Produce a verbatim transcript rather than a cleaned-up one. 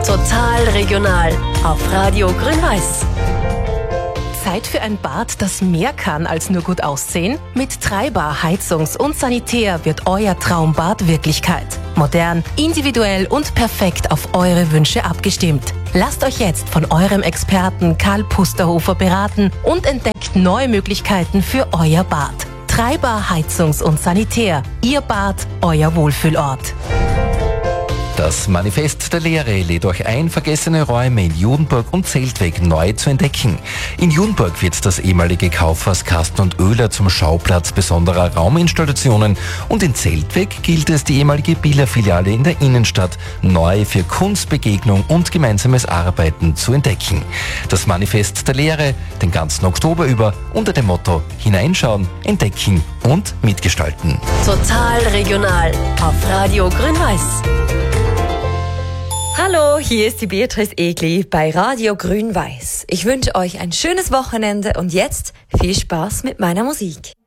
Total regional auf Radio Grün-Weiß. Zeit für ein Bad, das mehr kann als nur gut aussehen? Mit Treiber Heizungs- und Sanitär wird euer Traumbad Wirklichkeit. Modern, individuell und perfekt auf eure Wünsche abgestimmt. Lasst euch jetzt von eurem Experten Karl Pusterhofer beraten und entdeckt neue Möglichkeiten für euer Bad. Treiber Heizungs- und Sanitär. Ihr Bad, euer Wohlfühlort. Das Manifest der Lehre lädt euch ein, vergessene Räume in Judenburg und Zeltweg neu zu entdecken. In Judenburg wird das ehemalige Kaufhaus Kasten und Oehler zum Schauplatz besonderer Rauminstallationen und in Zeltweg gilt es, die ehemalige Billa-Filiale in der Innenstadt neu für Kunstbegegnung und gemeinsames Arbeiten zu entdecken. Das Manifest der Lehre den ganzen Oktober über unter dem Motto Hineinschauen, entdecken und mitgestalten. Total regional auf Radio Grün-Weiß. Hallo, hier ist die Beatrice Egli bei Radio Grün-Weiß. Ich wünsche euch ein schönes Wochenende und jetzt viel Spaß mit meiner Musik.